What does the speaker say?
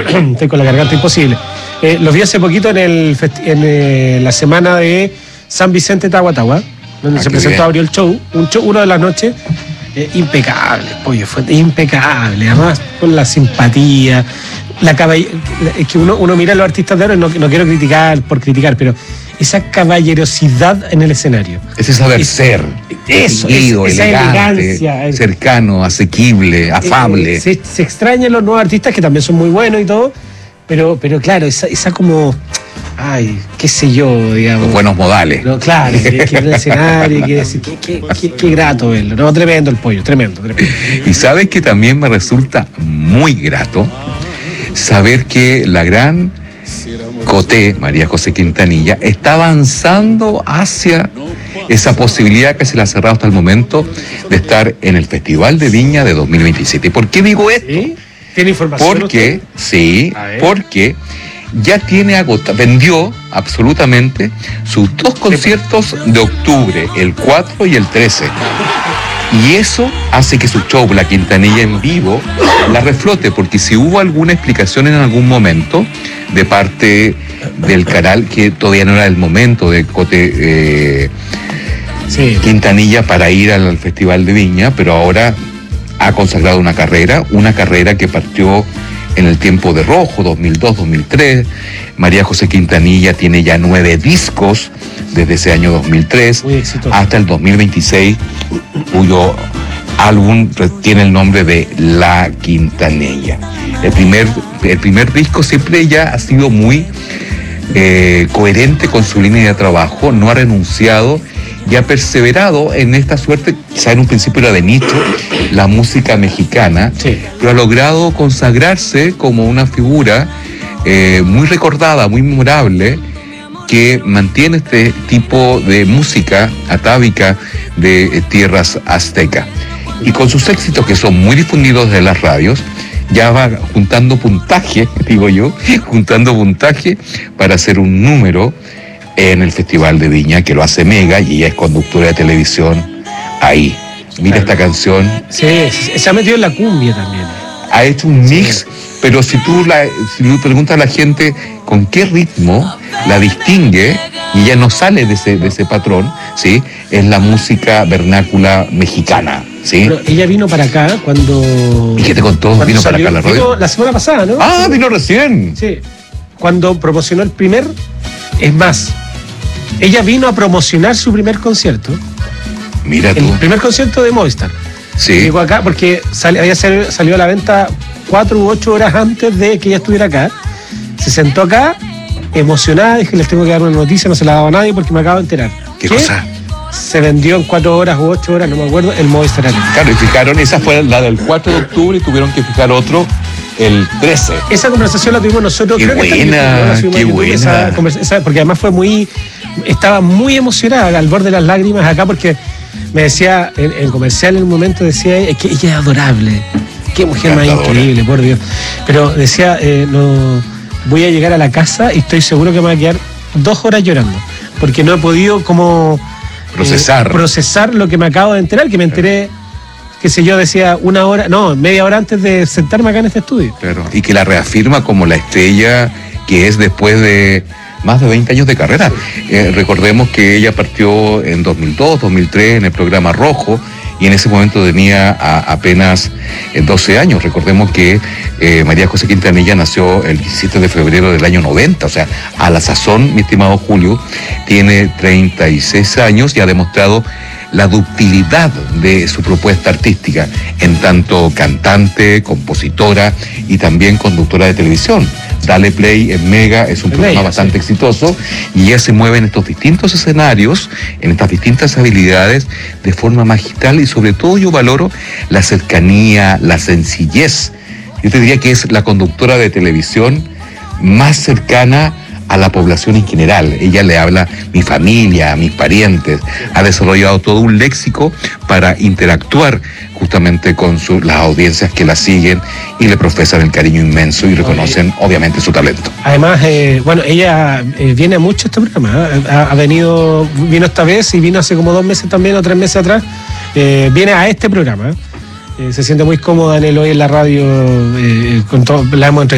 estoy con la garganta imposible. Los vi hace poquito en la semana de San Vicente Tahuatahua, donde se presentó, abrió el show, uno de las noches. Impecable, pollo, fue impecable. Además, con la simpatía, es que uno mira a los artistas de ahora, no quiero criticar por criticar, pero esa caballerosidad en el escenario. Ese saber ser. Eso, esa elegancia. Cercano, asequible, afable. Se extrañan los nuevos artistas que también son muy buenos y todo, pero claro, esa como, ay, qué sé yo, digamos. Los buenos modales. No, claro, que en el escenario, qué grato verlo. No, tremendo el pollo, tremendo. Y sabes que también me resulta muy grato saber que la gran Coté, María José Quintanilla, está avanzando hacia esa posibilidad que se le ha cerrado hasta el momento de estar en el Festival de Viña de 2027. ¿Y por qué digo esto? ¿Sí? ¿Tiene información? Porque ya vendió absolutamente sus 2 conciertos de octubre, el 4 y el 13. Y eso hace que su show, La Quintanilla en vivo, la reflote, porque si hubo alguna explicación en algún momento de parte del canal, que todavía no era el momento de Coté Quintanilla para ir al Festival de Viña, pero ahora ha consagrado una carrera que partió en el tiempo de Rojo, 2002-2003. María José Quintanilla tiene ya 9 discos desde ese año 2003 hasta el 2026, cuyo álbum tiene el nombre de La Quintanilla. El primer disco siempre ella ha sido muy coherente con su línea de trabajo, no ha renunciado y ha perseverado en esta suerte. Quizá en un principio era de nicho la música mexicana, pero ha logrado consagrarse como una figura muy recordada, muy memorable, que mantiene este tipo de música atávica de tierras aztecas. Y con sus éxitos, que son muy difundidos en las radios, ya va juntando puntaje, para hacer un número en el Festival de Viña, que lo hace Mega, y ella es conductora de televisión ahí. Mira esta canción. Sí, se ha metido en la cumbia también. Ha hecho un mix, pero si tú preguntas a la gente con qué ritmo la distingue, y ella no sale de ese patrón, ¿sí? Es la música vernácula mexicana, ¿sí? Pero ella vino para acá cuando... ¿Y qué te contó? ¿Vino para acá a la radio? La semana pasada, ¿no? Ah, vino recién. Sí, cuando promocionó el primer... Es más, ella vino a promocionar su primer concierto. Mira tú. El primer concierto de Movistar. Sí. Llegó acá porque había salido a la venta 4 u 8 horas antes de que ella estuviera acá. Se sentó acá, emocionada, dije, les tengo que dar una noticia, no se la daba a nadie porque me acabo de enterar. ¿Qué cosa? Se vendió en 4 horas u 8 horas, no me acuerdo, el Movistar Arena. Claro, y fijaron, esa fue la del 4 de octubre y tuvieron que fijar otro el 13. Esa conversación la tuvimos nosotros. Qué buena, qué buena. Porque además estaba muy emocionada, al borde de las lágrimas acá, porque me decía, en comercial en un momento decía, es que ella es adorable. Qué mujer más increíble, por Dios. Pero decía, no, voy a llegar a la casa y estoy seguro que me voy a quedar 2 horas llorando, porque no he podido como procesar lo que me acabo de enterar, que me enteré, qué sé yo, decía media hora antes de sentarme acá en este estudio. Claro, y que la reafirma como la estrella que es después de más de 20 años de carrera. Recordemos que ella partió en 2002, 2003 en el programa Rojo, y en ese momento tenía apenas 12 años. Recordemos que María José Quintanilla nació el 17 de febrero del año 90, o sea, a la sazón, mi estimado Julio, tiene 36 años y ha demostrado la ductilidad de su propuesta artística, en tanto cantante, compositora y también conductora de televisión. Dale Play en Mega es un programa bastante exitoso, y ella se mueve en estos distintos escenarios, en estas distintas habilidades, de forma magistral, y sobre todo yo valoro la cercanía, la sencillez. Yo te diría que es la conductora de televisión más cercana a la población en general. Ella le habla a mi familia, a mis parientes, ha desarrollado todo un léxico para interactuar justamente con las audiencias que la siguen y le profesan el cariño inmenso y reconocen obviamente su talento. Además, ella viene mucho a este programa, vino esta vez y vino hace como 2 meses también o 3 meses atrás, viene a este programa. Se siente muy cómoda en hoy en la radio, la hemos entrevistado